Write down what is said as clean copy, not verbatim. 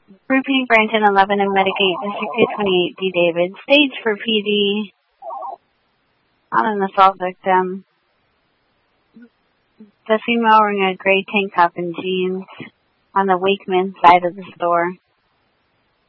Repeat Branton 11 and Medigate District 228 D. David. Stage for PD on an assault victim. The female wearing a gray tank top and jeans on the Wakeman side of the store.